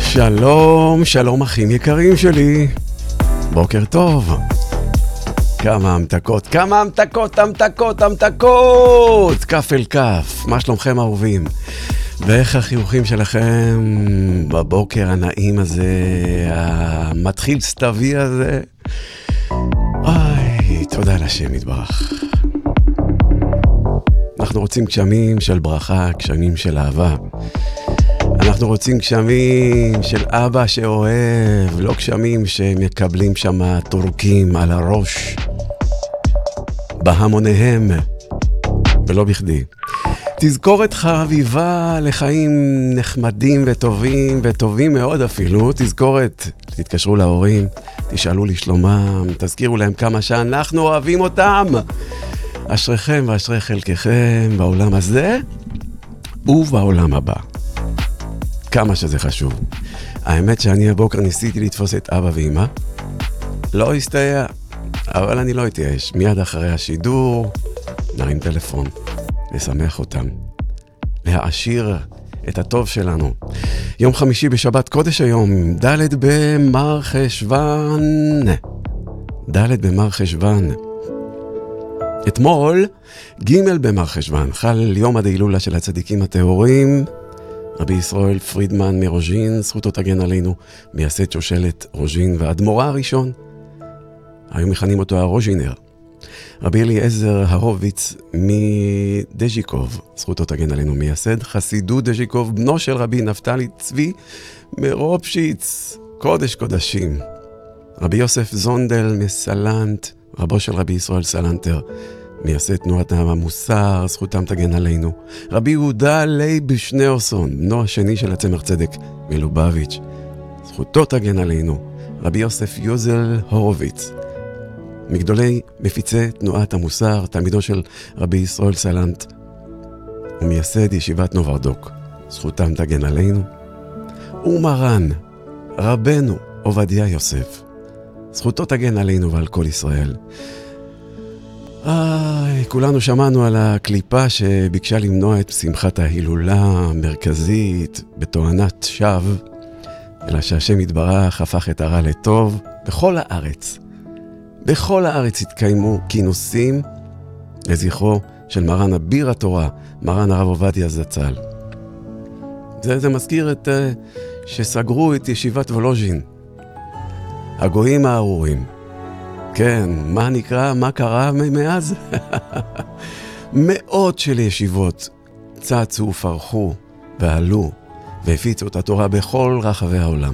שלום, שלום אחים יקרים שלי. בוקר טוב. כמה המתקות, כמה המתקות, המתקות, המתקות. כף אל כף. מה שלומכם אהובים? ואיך החיוכים שלכם בבוקר הנעים הזה, המתחיל סתווי הזה? אוי, תודה לשם יתברך. אנחנו רוצים גשמים של ברכה, גשמים של אהבה. אנחנו רוצים גשמים של אבא שאוהב, לא גשמים שמקבלים שם טורקים על הראש בהמוניהם, ולא בכדי. תזכורת חביבה לחיים נחמדים וטובים, וטובים מאוד אפילו. תזכורת, תתקשרו להורים, תשאלו לשלומם, תזכירו להם כמה שאנחנו אוהבים אותם. אשריכם ואשרי חלקכם בעולם הזה ובעולם הבא. כמה שזה חשוב. האמת שאני הבוקר ניסיתי לתפוס את אבא ואמא. לא הסתייע, אבל אני לא אתייאש. מיד אחרי השידור נרים טלפון, לשמח אותם, להעשיר את הטוב שלנו. יום חמישי בשבת קודש היום, ד' במר חשוון. ד' במר חשוון. אתמול, ג' במר חשוון, חל יום הדהילולה של הצדיקים הטהורים. רבי ישראל פרידמן מרוז'ין, זכותו תגן עלינו, מייסד שושלת רוז'ין והאדמו"ר הראשון. היום מכנים אותו הרוז'ינר. רבי אליעזר הורוביץ מדז'יקוב, זכותו תגן עלינו, מייסד חסידות דז'יקוב, בנו של רבי נפתלי צבי מרופשיץ, קודש קודשים. רבי יוסף זונדל מסלנט, רבו של רבי ישראל סלנטר, מייסד תנועת המוסר, זכותם תגן עלינו. רבי יהודה לייב שניאורסון, בנו השני של הצמח צדק מלובביץ', זכותו תגן עלינו. רבי יוסף יוזל הורוביץ, מגדולי מפיצי תנועת המוסר, תלמידו של רבי ישראל סלנט, ומייסד ישיבת נוברדוק, זכותם תגן עלינו. ומרן, רבנו עובדיה יוסף, זכותו תגן עלינו ועל כל ישראל. כולנו שמענו על הקליפה שביקשה למנוע את שמחת ההילולה המרכזית בתואנת שווא, אלא שהשם יתברך הפך את הרע לטוב. בכל הארץ, בכל הארץ התקיימו כינוסים לזכרו של מרן אביר התורה, מרן הרב עובדיה זצ"ל. זה מזכיר את שסגרו את ישיבת וולוז'ין, הגויים הארורים. כן, מה נקרא, מה קרה מאז? מאות של ישיבות צצו ופרחו ועלו והפיצו את התורה בכל רחבי העולם.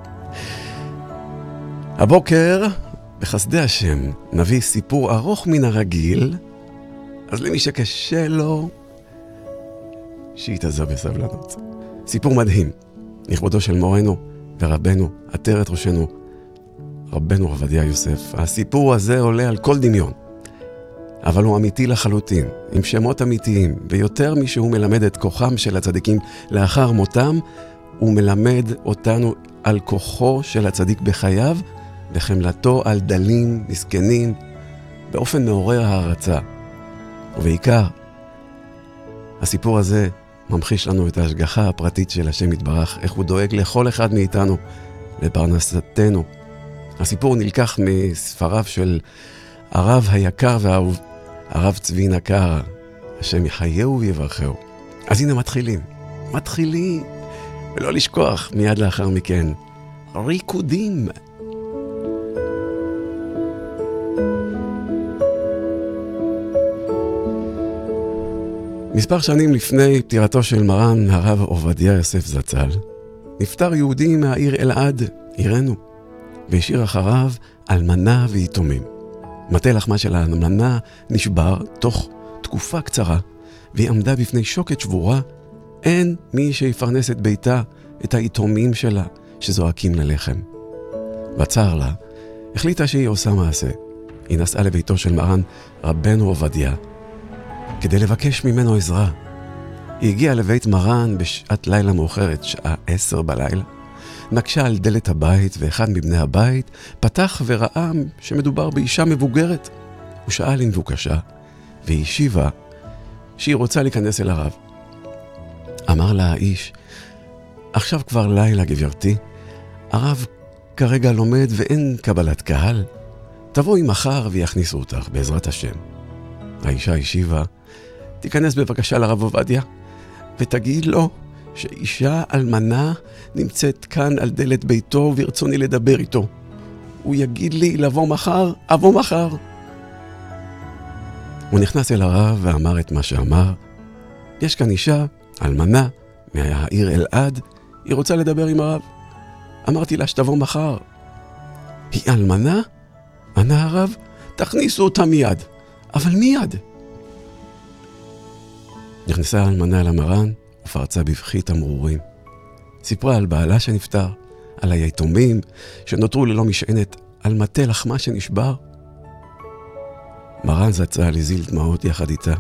הבוקר, בחסדי השם, נביא סיפור ארוך מן הרגיל, אז למי שקשה לו, שיתאזר בסבלנות. סיפור מדהים, לכבודו של מורנו ורבנו, עטרת ראשנו, רבנו עובדיה יוסף. הסיפור הזה עולה על כל דמיון, אבל הוא אמיתי לחלוטין, עם שמות אמיתיים, ויותר משהוא מלמד את כוחם של הצדיקים לאחר מותם, הוא מלמד אותנו על כוחו של הצדיק בחייו, וחמלתו על דלים, מסכנים, באופן מעורר הערצה. ובעיקר, הסיפור הזה ממחיש לנו את ההשגחה הפרטית של השם יתברך, איך הוא דואג לכל אחד מאיתנו, לפרנסתנו. הסיפור נלקח מספריו של הרב היקר והאהוב, הרב צבי נקר, השם יחייהו ויברכהו. אז הנה מתחילים, ולא לשכוח מיד לאחר מכן, ריקודים. מספר שנים לפני פטירתו של מרן הרב עובדיה יוסף זצ"ל, נפטר יהודי מהעיר אלעד, עירנו, והשאיר אחריו אלמנה ויתומים. מטה לחמה של האלמנה נשבר תוך תקופה קצרה, והיא עמדה בפני שוקת שבורה. אין מי שיפרנס את ביתה, את היתומים שלה, שזועקים ללחם. בצער לה, החליטה שהיא עושה מעשה. היא נסעה לביתו של מרן רבנו עובדיה, כדי לבקש ממנו עזרה. היא הגיעה לבית מרן בשעת לילה מאוחרת, שעה 10 בלילה. נקשה על דלת הבית, ואחד מבני הבית פתח וראה שמדובר באישה מבוגרת. הוא שאל אם מבוקשה, והיא השיבה שהיא רוצה להיכנס אל הרב. אמר לה האיש, עכשיו כבר לילה, גברתי. הרב כרגע לומד ואין קבלת קהל. תבואי מחר ויכניסו אותך, בעזרת השם. האישה השיבה, תיכנס בבקשה לרב עובדיה, ותגיד לו שאישה אלמנה נמצאת כאן על דלת ביתו ורצוני לדבר איתו. הוא יגיד לי לבוא מחר, אבוא מחר. הוא נכנס אל הרב ואמר את מה שאמר. יש כאן אישה אלמנה מהעיר אלעד, היא רוצה לדבר עם הרב. אמרתי לה שתבוא מחר. היא אלמנה? ענה הרב, תכניסו אותה מיד. אבל מיד. נכנסה האלמנה למרן ופרצה בבכי תמרורים. סיפרה על בעלה שנפטר, על היתומים שנותרו ללא משענת, על מטה לחמה שנשבר. מרן זצה לזיל דמעות יחד איתה.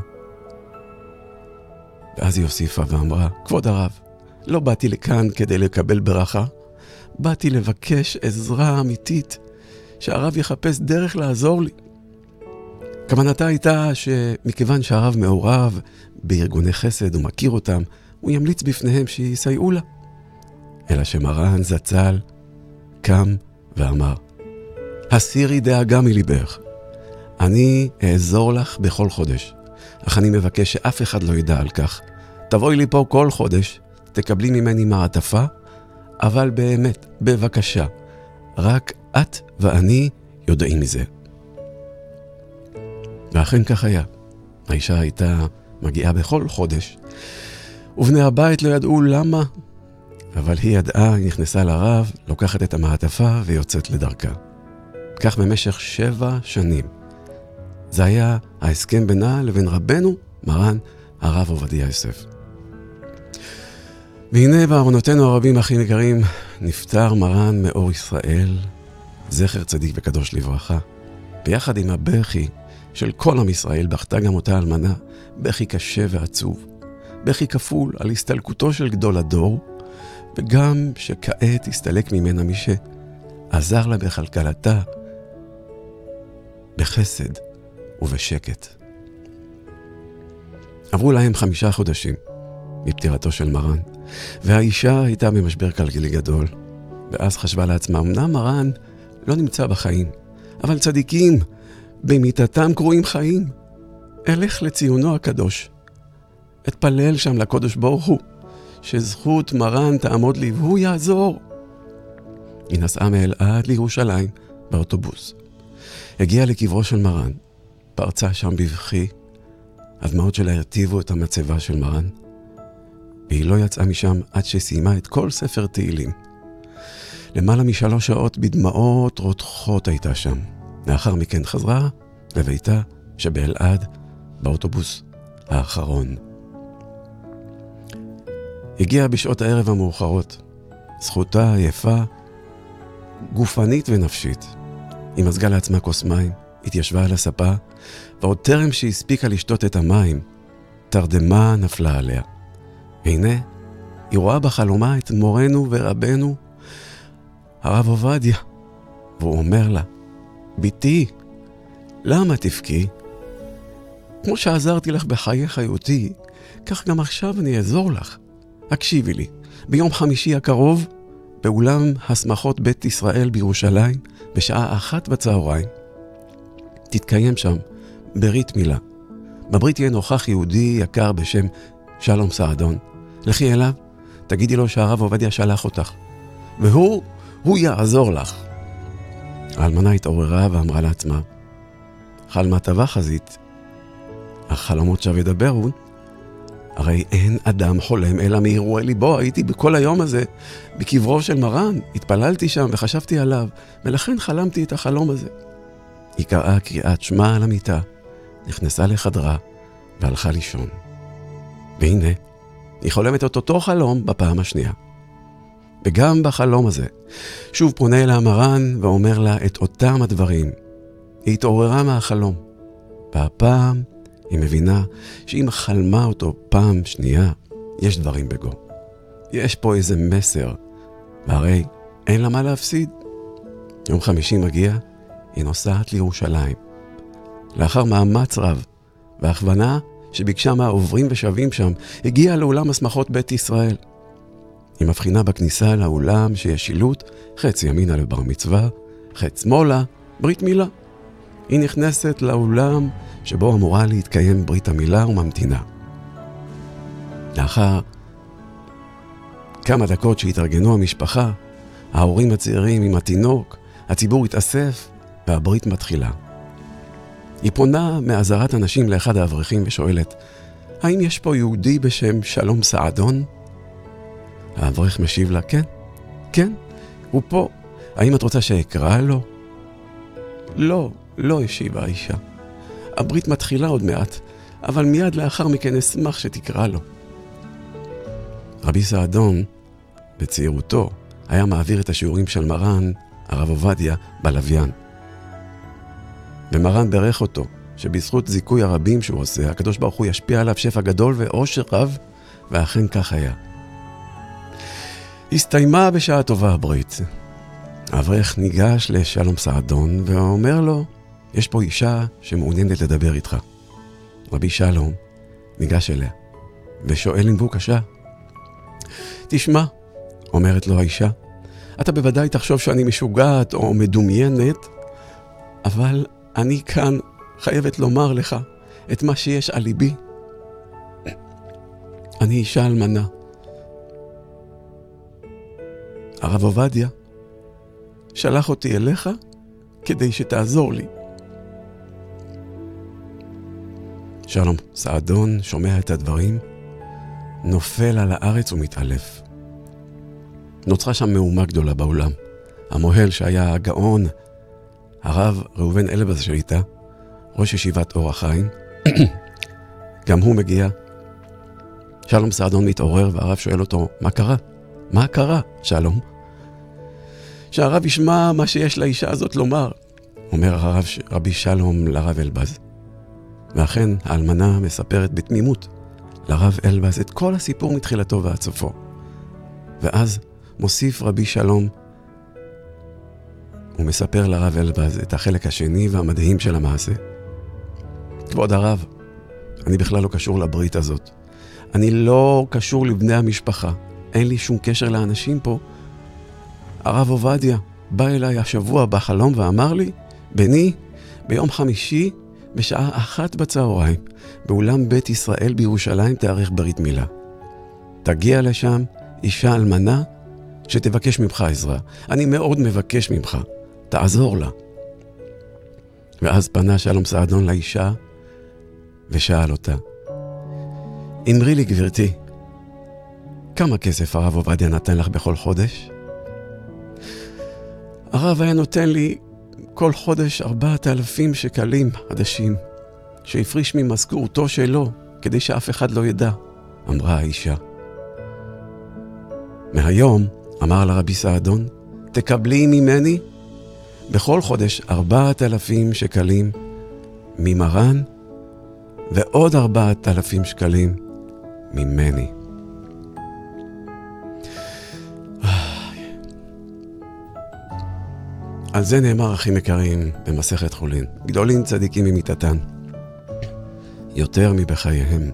ואז היא הוסיפה ואמרה, כבוד הרב, לא באתי לכאן כדי לקבל ברכה, באתי לבקש עזרה אמיתית, שהרב יחפש דרך לעזור לי. כוונתה הייתה שמכיוון שהרב מעורב בארגוני חסד ומכיר אותם, הוא ימליץ בפניהם שיסייעו לה. אלא שמרן זצ"ל קם ואמר, הסירי דאגה מליבך, אני אעזור לך בכל חודש, אך אני מבקש שאף אחד לא ידע על כך. תבואי לי פה כל חודש, תקבלי ממני מעטפה, אבל באמת, בבקשה, רק את ואני יודעים מזה. ואכן כך היה. האישה הייתה מגיעה בכל חודש, ובני הבית לא ידעו למה, אבל היא ידעה, היא נכנסה לרב, לוקחת את המעטפה ויוצאת לדרכה. כך במשך 7 שנים. זה היה ההסכם בינה לבין רבנו, מרן, הרב עובדיה יוסף. והנה בעוונותינו הרבים הכי יקרים, נפטר מרן מאור ישראל, זכר צדיק וקדוש לברכה. ביחד עם הבכי של כל עם ישראל בכתה גם אותה אלמנה, בכי קשה ועצוב. בכי כפול על הסתלקותו של גדול הדור, וגם שכעת הסתלק ממנה מי שעזר לה בכלכלתה, בחסד ובשקט. עברו להם 5 חודשים מפטירתו של מרן, והאישה הייתה במשבר כלכלי גדול, ואז חשבה לעצמה, אמנם מרן לא נמצא בחיים, אבל צדיקים במיתתם קרויים חיים. אלך לציונו הקדוש, אתפלל שם לקדוש ברוך הוא, שזכות מרן תעמוד לי והוא יעזור. היא נסעה מאלעד לירושלים באוטובוס. הגיעה לקברו של מרן, פרצה שם בבכי, הדמעות שלה הרטיבו את המצבה של מרן, והיא לא יצאה משם עד שסיימה את כל ספר תהילים. למעלה מ3 שעות בדמעות רותחות הייתה שם. לאחר מכן חזרה לביתה שבאלעד באוטובוס האחרון. הגיעה בשעות הערב המאוחרות, זכותה יפה, גופנית ונפשית. היא מזגה לעצמה כוס מים, התיישבה על הספה, ועוד טרם שהספיקה לשתות את המים, תרדמה נפלה עליה. והנה, היא רואה בחלומה את מורנו ורבנו, הרב עובדיה, והוא אומר לה, ביתי, למה תבכי? כמו שעזרתי לך בחיי חיותי, כך גם עכשיו אני אעזור לך. הקשיבי לי, ביום חמישי הקרוב, באולם השמחות בית ישראל בירושלים, בשעה 1 בצהריים, תתקיים שם ברית מילה. בברית יהיה נוכח יהודי יקר בשם שלום סעדון. לכי אליו, תגידי לו שהרב עובדיה שלח אותך, והוא יעזור לך. האלמנה התעוררה ואמרה לעצמה, חלמה טבע חזית, החלומות שווה ידברו, הרי אין אדם חולם אלא מאירועי ליבו. הייתי בכל היום הזה בקברו של מרן, התפללתי שם וחשבתי עליו, ולכן חלמתי את החלום הזה. היא קראה קריאת שמע על המיטה, נכנסה לחדרה והלכה לישון. והנה, היא חולמת את אותו חלום בפעם השנייה. וגם בחלום הזה, שוב פונה אליה מרן ואומר לה את אותם הדברים. היא התעוררה מהחלום. והפעם היא מבינה שאם חלמה אותו פעם שנייה, יש דברים בגו. יש פה איזה מסר, והרי אין לה מה להפסיד. יום חמישי מגיע, היא נוסעת לירושלים. לאחר מאמץ רב והכוונה שביקשה מהעוברים ושבים שם, הגיעה לאולם השמחות בית ישראל. היא מבחינה בכניסה לאולם שיש שילוט, חץ ימינה לבר מצווה, חץ שמאלה, ברית מילה. היא נכנסת לאולם שבו אמורה להתקיים ברית המילה וממתינה. לאחר כמה דקות שהתארגנו המשפחה, ההורים הצעירים עם התינוק, הציבור התאסף והברית מתחילה. היא פונה מעזרת אנשים לאחד האברכים ושואלת, האם יש פה יהודי בשם שלום סעדון? האברך משיב לה, כן, כן, הוא פה. האם את רוצה שאקרא לו? לא, השיבה האישה. הברית מתחילה עוד מעט, אבל מיד לאחר מכן אשמח שתקרא לו. רבי סעדון, בצעירותו, היה מעביר את השיעורים של מרן, הרב עובדיה, בלוויין. ומרן ברך אותו, שבזכות זיכוי הרבים שהוא עושה, הקדוש ברוך הוא ישפיע עליו שפע גדול ואושר רב, ואכן כך היה. הסתיימה בשעה טובה הברית. האברך ניגש לשלום סעדון ואומר לו, יש פה אישה שמעוניינת לדבר איתך. רבי שלום ניגש אליה ושואל עם בקשה. תשמע, אומרת לו האישה, אתה בוודאי תחשוב שאני משוגעת או מדומיינת, אבל אני כאן חייבת לומר לך את מה שיש על ליבי. אני אישה אלמנה. הרב עובדיה שלח אותי אליך כדי שתעזור לי. שלום סעדון שומע את הדברים, נופל על הארץ ומתעלף. נוצרה שם מהומה גדולה באולם. המוהל שהיה הגאון, הרב ראובן אלבז שליטה, ראש ישיבת אור החיים, גם הוא מגיע. שלום סעדון מתעורר והרב שואל אותו, מה קרה? מה קרה, שלום? שהרב ישמע מה שיש לאישה הזאת לומר, אומר הרב רבי שלום לרב אלבז. ואכן האלמנה מספרת בתמימות לרב אלבז את כל הסיפור מתחילתו ועד סופו. ואז מוסיף רבי שלום, הוא מספר לרב אלבז את החלק השני והמדהים של המעשה. כבוד הרב, אני בכלל לא קשור לברית הזאת. אני לא קשור לבני המשפחה. אין לי שום קשר לאנשים פה. הרב עובדיה בא אליי השבוע בחלום ואמר לי, בני, ביום חמישי בשעה 1 בצהריים, באולם בית ישראל בירושלים תארך ברית מילה. תגיע לשם אישה אלמנה שתבקש ממך עזרה. אני מאוד מבקש ממך, תעזור לה. ואז פנה שלום סעדון לאישה ושאל אותה, אמרי לי גברתי, כמה כסף הרב עובדיה נתן לך בכל חודש? הרב היה נותן לי כל חודש 4,000 שקלים חדשים, שהפריש ממשכורתו שלו, כדי שאף אחד לא ידע, אמרה האישה. מהיום, אמר לרבי סעדון, תקבלי ממני בכל חודש 4,000 שקלים ממרן, ועוד 4,000 שקלים ממני. על זה נאמר, אחים יקרים, במסכת חולין, גדולים צדיקים ממיתתן, יותר מבחייהם.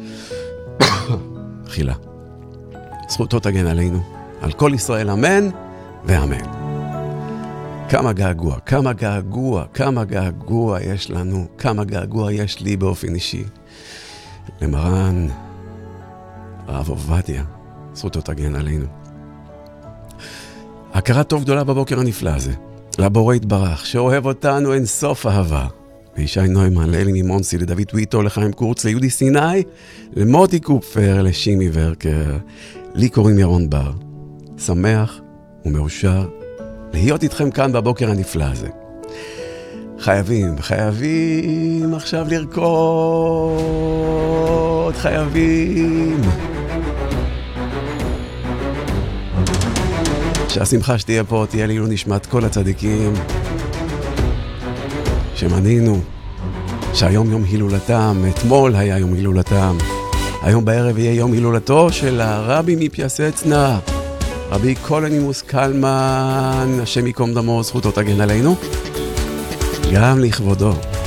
חילה. זכותו תגן עלינו, על כל ישראל, אמן ואמן. כמה געגוע, כמה געגוע, כמה געגוע יש לנו, כמה געגוע יש לי באופן אישי. למרן הרב עובדיה, זכותו תגן עלינו. הכרת טוב גדולה בבוקר הנפלא הזה. לבורא יתברך, שאוהב אותנו אין סוף אהבה. לישי נוימן, לאלי ממונסי, לדוד טוויטו, לחיים קורץ, ליהודי סיני, למוטי קופר, לשימי ורקר. לי קוראים ירון בר. שמח ומאושר להיות איתכם כאן בבוקר הנפלא הזה. חייבים עכשיו לרקוד, חייבים. שהשמחה שתהיה פה תהיה לי נשמת כל הצדיקים שמנינו שהיום יום הילולתם, אתמול היה יום הילולתם, היום בערב יהיה יום הילולתו של הרבי מפיאסצנה, רבי קולנימוס קלמן, השם יקום דמו, זכותו תגן עלינו, גם לכבודו.